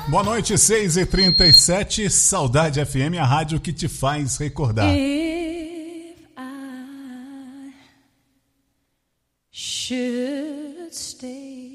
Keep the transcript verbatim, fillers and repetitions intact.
Boa noite, seis e trinta e sete, Saudade F M, a rádio que te faz recordar. If I should stay